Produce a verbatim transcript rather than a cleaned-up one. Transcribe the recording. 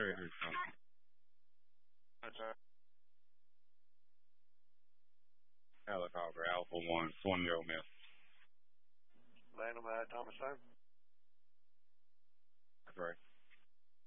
Sorry, here's something. That's all right. Helicopter Alpha One, Swan Yo Miss. Land on my Thomas time. That's right.